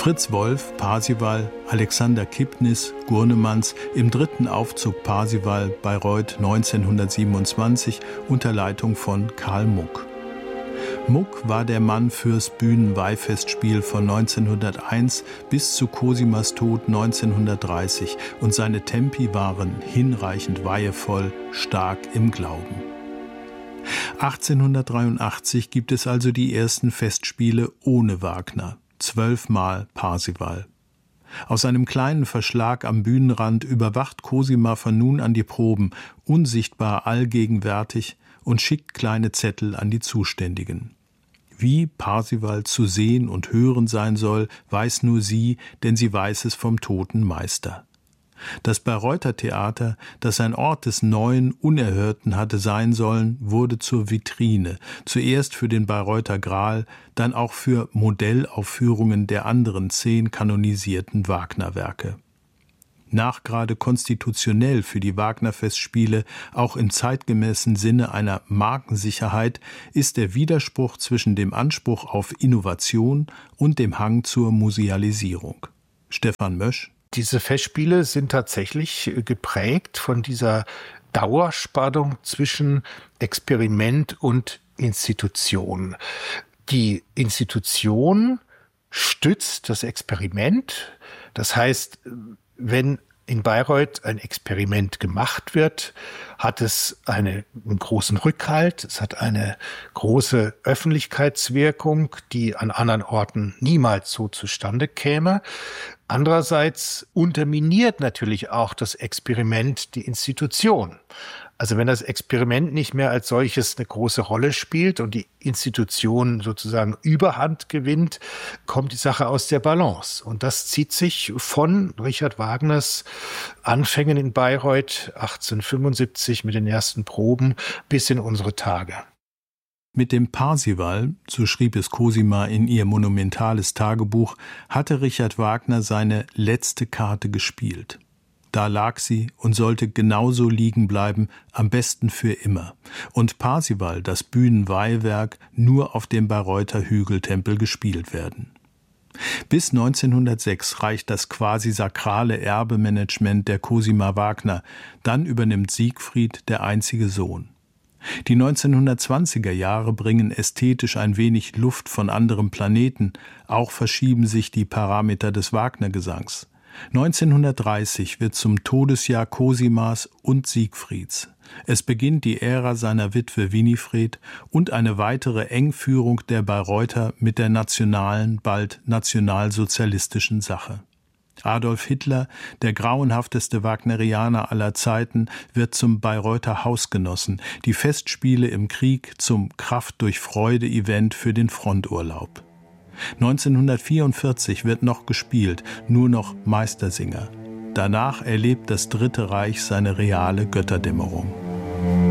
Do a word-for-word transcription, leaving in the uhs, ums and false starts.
Fritz Wolf, Parsival, Alexander Kipnis, Gurnemanns im dritten Aufzug Parsival, Bayreuth neunzehnhundertsiebenundzwanzig unter Leitung von Karl Muck. Muck war der Mann fürs Bühnenweihfestspiel von neunzehnhunderteins bis zu Cosimas Tod neunzehnhundertdreißig und seine Tempi waren hinreichend weihevoll, stark im Glauben. achtzehnhundertdreiundachtzig gibt es also die ersten Festspiele ohne Wagner. Zwölfmal Parsival. Aus einem kleinen Verschlag am Bühnenrand überwacht Cosima von nun an die Proben, unsichtbar allgegenwärtig, und schickt kleine Zettel an die Zuständigen. Wie Parsival zu sehen und hören sein soll, weiß nur sie, denn sie weiß es vom toten Meister. Das Bayreuther Theater, das ein Ort des Neuen, Unerhörten hatte sein sollen, wurde zur Vitrine, zuerst für den Bayreuther Gral, dann auch für Modellaufführungen der anderen zehn kanonisierten Wagner-Werke. Nachgerade konstitutionell für die Wagner-Festspiele, auch im zeitgemäßen Sinne einer Markensicherheit, ist der Widerspruch zwischen dem Anspruch auf Innovation und dem Hang zur Musealisierung. Stefan Mösch. Diese Festspiele sind tatsächlich geprägt von dieser Dauerspannung zwischen Experiment und Institution. Die Institution stützt das Experiment. Das heißt, wenn in Bayreuth ein Experiment gemacht wird, hat es eine, einen großen Rückhalt, es hat eine große Öffentlichkeitswirkung, die an anderen Orten niemals so zustande käme. Andererseits unterminiert natürlich auch das Experiment die Institution. Also wenn das Experiment nicht mehr als solches eine große Rolle spielt und die Institution sozusagen Überhand gewinnt, kommt die Sache aus der Balance. Und das zieht sich von Richard Wagners Anfängen in Bayreuth achtzehnhundertfünfundsiebzig mit den ersten Proben bis in unsere Tage. Mit dem Parsival, so schrieb es Cosima in ihr monumentales Tagebuch, hatte Richard Wagner seine letzte Karte gespielt. Da lag sie und sollte genauso liegen bleiben, am besten für immer. Und Parsival, das Bühnenweihwerk, nur auf dem Bayreuther Hügeltempel gespielt werden. Bis neunzehnhundertsechs reicht das quasi sakrale Erbemanagement der Cosima Wagner, dann übernimmt Siegfried, der einzige Sohn. Die neunzehnhundertzwanziger Jahre bringen ästhetisch ein wenig Luft von anderem Planeten, auch verschieben sich die Parameter des Wagner-Gesangs. neunzehnhundertdreißig wird zum Todesjahr Cosimas und Siegfrieds. Es beginnt die Ära seiner Witwe Winifred und eine weitere Engführung der Bayreuther mit der nationalen, bald nationalsozialistischen Sache. Adolf Hitler, der grauenhafteste Wagnerianer aller Zeiten, wird zum Bayreuther Hausgenossen, die Festspiele im Krieg zum Kraft-durch-Freude-Event für den Fronturlaub. neunzehnhundertvierundvierzig wird noch gespielt, nur noch Meistersinger. Danach erlebt das Dritte Reich seine reale Götterdämmerung.